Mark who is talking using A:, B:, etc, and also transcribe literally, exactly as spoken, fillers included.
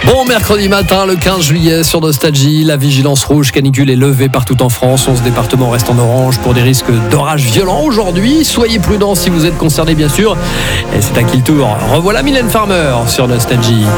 A: Bon, mercredi matin, le quinze juillet, sur Nostalgie, la vigilance rouge canicule est levée partout en France. onze départements restent en orange pour des risques d'orages violents aujourd'hui. Soyez prudents si vous êtes concernés, bien sûr. Et c'est à qui le tour? Revoilà Mylène Farmer sur Nostalgie.